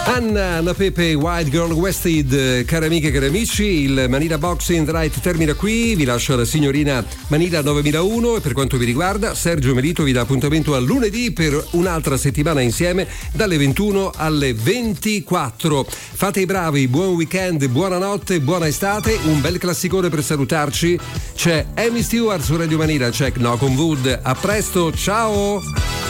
Anna Pepe, White Girl Wasted. Cari amiche e cari amici, il Manila Boxing Night termina qui. Vi lascio la signorina Manila 9001 e per quanto vi riguarda Sergio Melito vi dà appuntamento a lunedì per un'altra settimana insieme dalle 21 alle 24. Fate i bravi, buon weekend, buonanotte, buona estate. Un bel classicone per salutarci c'è Amy Stewart su Radio Manila, c'è Knock on Wood. A presto, ciao.